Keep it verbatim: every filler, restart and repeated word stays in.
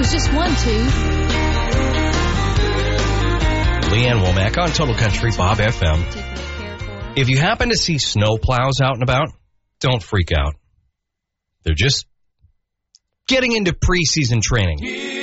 There's just one tooth. Leanne Womack on Total Country Bob F M. If you happen to see snow plows out and about, don't freak out. They're just getting into preseason training.